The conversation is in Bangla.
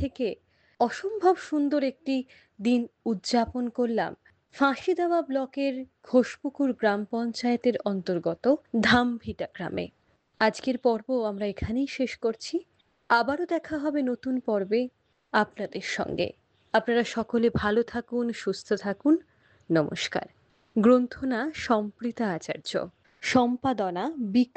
থেকে অসম্ভব সুন্দর একটি দিন উদযাপন করলাম ফাঁসিদেওয়া ব্লকের ঘোষপুকুর গ্রাম পঞ্চায়েতের অন্তর্গত ধামভিটা গ্রামে। আজকের পর্ব আমরা এখানেই শেষ করছি। আবারও দেখা হবে নতুন পর্বে আপনাদের সঙ্গে। আপনারা সকলে ভালো থাকুন, সুস্থ থাকুন। নমস্কার। গ্রন্থনা সম্প্রীতা আচার্য, সম্পাদনা